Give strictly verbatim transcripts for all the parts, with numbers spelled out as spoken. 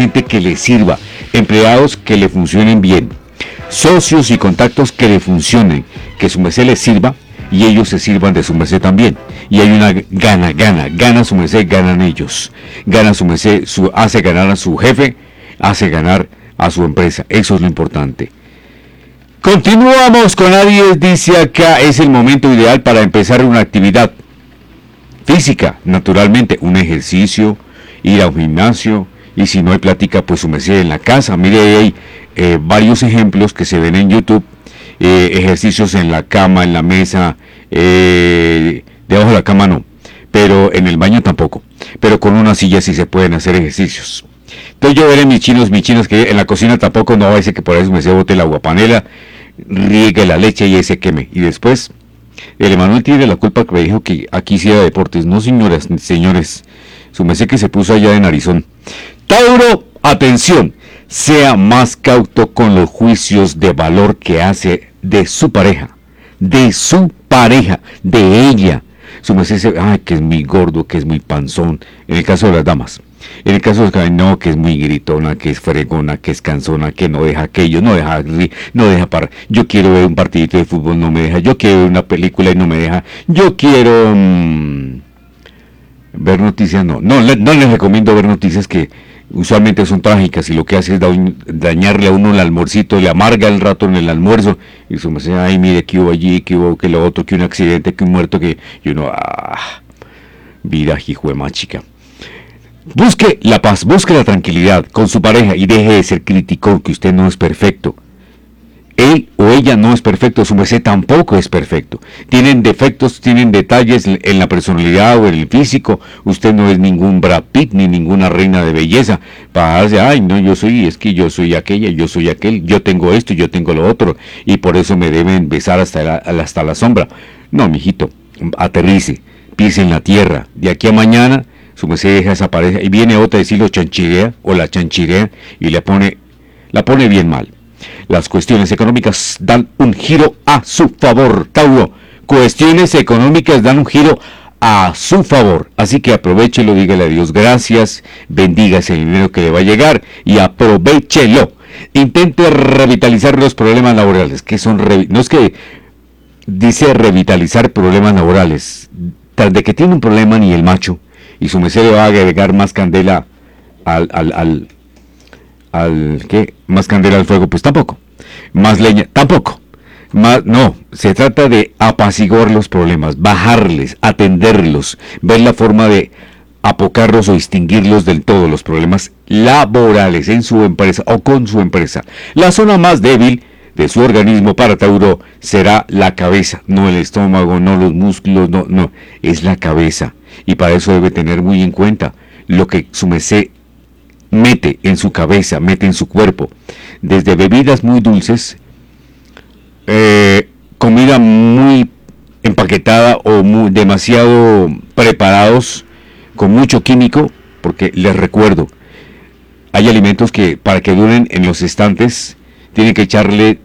gente que le sirva, empleados que le funcionen bien, socios y contactos que le funcionen, que su merced les sirva y ellos se sirvan de su merced también. Y hay una gana, gana, gana su merced, ganan ellos. Gana su merced, su, hace ganar a su jefe, hace ganar a su empresa. Eso es lo importante. Continuamos con Aries, dice acá, es el momento ideal para empezar una actividad física, naturalmente, un ejercicio, ir a un gimnasio, y si no hay plática, pues su merced en la casa. Mire, hay eh, varios ejemplos que se ven en YouTube, eh, ejercicios en la cama, en la mesa, eh, debajo de la cama no, pero en el baño tampoco, pero con una silla sí se pueden hacer ejercicios. Entonces yo veré mis chinos, mis chinos que en la cocina tampoco no va a decir que por eso me se bote la aguapanela, riegue la leche y ese queme. Y después, el Emanuel tiene la culpa que me dijo que aquí sí era deportes. No, señoras, señores, su merced que se puso allá de narizón. Tauro, atención, sea más cauto con los juicios de valor que hace de su pareja, de su pareja, de ella. Su merced dice, ay, que es muy gordo, que es muy panzón, en el caso de las damas. En el caso de que no, que es muy gritona, que es fregona, que es cansona, que no deja aquello, no deja, no deja para. Yo quiero ver un partidito de fútbol, no me deja. Yo quiero ver una película y no me deja. Yo quiero mmm, ver noticias, no. No, no les recomiendo ver noticias que usualmente son trágicas y lo que hace es dañarle a uno el almuercito, le amarga el rato en el almuerzo y su merced, ay, mire, que hubo allí, que hubo, que lo otro, que un accidente, que un muerto, que y uno, ah, vida, hijo de más chica. Busque la paz, busque la tranquilidad con su pareja y deje de ser criticón, que usted no es perfecto. Él o ella no es perfecto, su merced tampoco es perfecto. Tienen defectos, tienen detalles en la personalidad o en el físico. Usted no es ningún Brad Pitt ni ninguna reina de belleza para darse, ay, no, yo soy, es que yo soy aquella, yo soy aquel, yo tengo esto, yo tengo lo otro, y por eso me deben besar hasta la, hasta la sombra. No, mijito, aterrice, pise en la tierra. De aquí a mañana su merced deja esa pareja y viene otra a decirlo chanchirea o la chanchirea y le pone, la pone bien mal. Las cuestiones económicas dan un giro a su favor, Tauro. Cuestiones económicas dan un giro a su favor. Así que aprovechelo, dígale a Dios gracias, bendiga ese dinero que le va a llegar y aprovechelo. Intente revitalizar los problemas laborales, que son, re, no es que dice revitalizar problemas laborales, tras de que tiene un problema ni el macho, y su merced le va a agregar más candela al, al, al, al, ¿qué? Más candela al fuego, pues tampoco. Más leña, tampoco. Más, no, se trata de apaciguar los problemas, bajarles, atenderlos, ver la forma de apocarlos o extinguirlos del todo, los problemas laborales en su empresa o con su empresa. La zona más débil de su organismo para Tauro será la cabeza, no el estómago, no los músculos, no, no, es la cabeza. Y para eso debe tener muy en cuenta lo que su merced mete en su cabeza, mete en su cuerpo, desde bebidas muy dulces, eh, comida muy empaquetada o muy, demasiado preparados, con mucho químico, porque les recuerdo, hay alimentos que para que duren en los estantes, tienen que echarle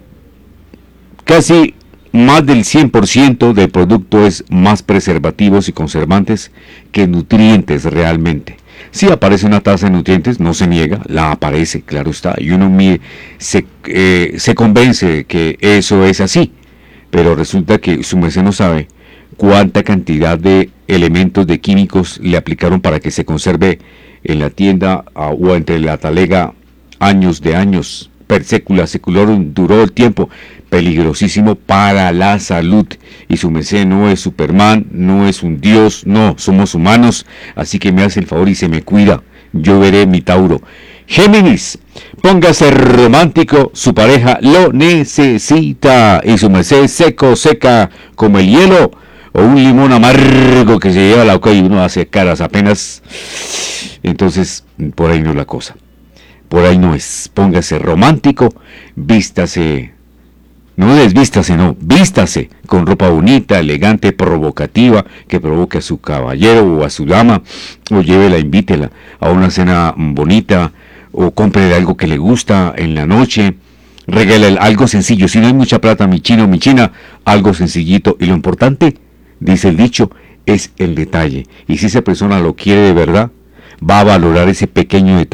casi más del cien por ciento del producto es más preservativos y conservantes que nutrientes realmente. Si aparece una taza de nutrientes, no se niega, la aparece, claro está, y uno se, eh, se convence que eso es así, pero resulta que su merced no sabe cuánta cantidad de elementos de químicos le aplicaron para que se conserve en la tienda uh, o entre la talega años de años, per secula seculorum, duró el tiempo, peligrosísimo para la salud. Y su merced no es Superman, no es un dios, no, somos humanos, así que me hace el favor y se me cuida. Yo veré mi Tauro. Géminis, póngase romántico, su pareja lo necesita, y su merced seco, seca como el hielo, o un limón amargo que se lleva a la boca y uno hace caras apenas. Entonces, por ahí no es la cosa. Por ahí no es. Póngase romántico, vístase, no desvístase, no, vístase con ropa bonita, elegante, provocativa, que provoque a su caballero o a su dama, o llévela, invítela a una cena bonita, o cómprele algo que le gusta en la noche, regálale algo sencillo. Si no hay mucha plata, mi chino, mi china, algo sencillito. Y lo importante, dice el dicho, es el detalle. Y si esa persona lo quiere de verdad, va a valorar ese pequeño detalle, que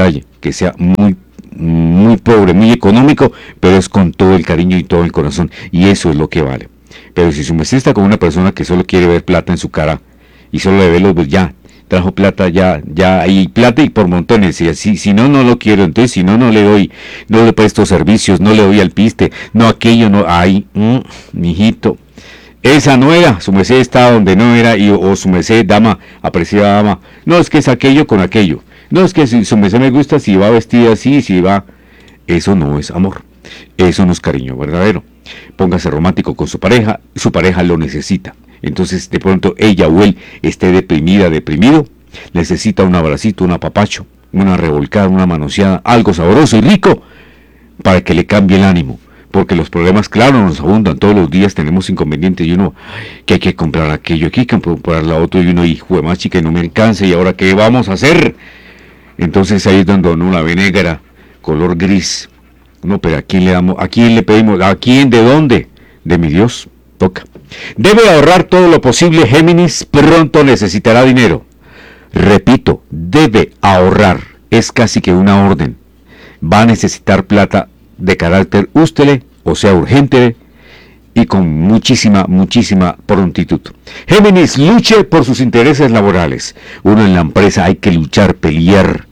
que sea muy, muy pobre, muy económico, pero es con todo el cariño y todo el corazón, y eso es lo que vale. Pero si su merced está con una persona que solo quiere ver plata en su cara, y solo le ve los, pues ya, trajo plata, ya, ya hay plata y por montones, y así, si no, no lo quiero, entonces si no, no le doy, no le presto servicios, no le doy al piste, no aquello, no, ay, mmm, mijito, esa no era, su merced está donde no era, y, o su merced, dama, apreciada dama, no, es que es aquello con aquello, no, es que si su merced me gusta, si va vestida así, si va, eso no es amor, eso no es cariño verdadero. Póngase romántico con su pareja, su pareja lo necesita. Entonces de pronto ella o él esté deprimida, deprimido, necesita un abracito, un apapacho, una revolcada, una manoseada, algo sabroso y rico para que le cambie el ánimo. Porque los problemas, claro, nos abundan, todos los días tenemos inconvenientes y uno, que hay que comprar aquello, que hay que comprar la otra y uno, hijo de más chica, no me alcanza y ahora qué vamos a hacer. Entonces ahí es donde uno la ve negra, color gris. No, pero ¿a quién le damos? ¿A quién le pedimos? ¿A quién? ¿De dónde? De mi Dios. Toca. Debe ahorrar todo lo posible. Géminis pronto necesitará dinero. Repito, debe ahorrar. Es casi que una orden. Va a necesitar plata de carácter ústele, o sea, urgente y con muchísima, muchísima prontitud. Géminis, luche por sus intereses laborales. Uno en la empresa hay que luchar, pelear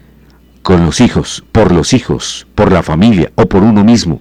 con los hijos, por los hijos, por la familia o por uno mismo,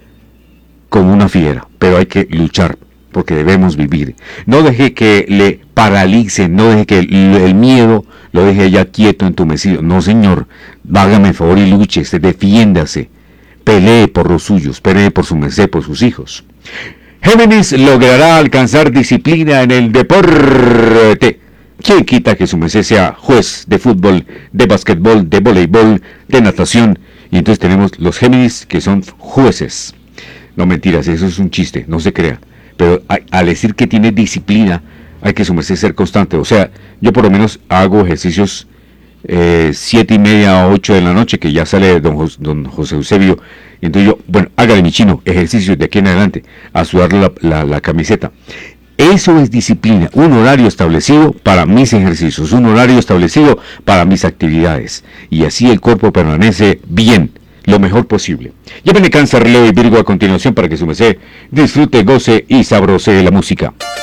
como una fiera, pero hay que luchar porque debemos vivir. No deje que le paralice, no deje que el miedo lo deje ya quieto, entumecido. No, señor, hágame el favor y luche, defiéndase, pelee por los suyos, pelee por su merced, por sus hijos. Géminis logrará alcanzar disciplina en el deporte. ¿Quién quita que su merced sea juez de fútbol, de basquetbol, de voleibol, de natación? Y entonces tenemos los Géminis que son jueces. No mentiras, eso es un chiste, no se crea. Pero al decir que tiene disciplina, hay que su merced ser constante. O sea, yo por lo menos hago ejercicios eh, siete y media a ocho de la noche, que ya sale don, Jos, don José Eusebio. Y entonces yo, bueno, hágale mi chino, ejercicios de aquí en adelante, a sudar la, la, la camiseta. Eso es disciplina, un horario establecido para mis ejercicios, un horario establecido para mis actividades. Y así el cuerpo permanece bien, lo mejor posible. Llévenle Cáncer, Leo y Virgo a continuación para que su merced disfrute, goce y sabrosee la música.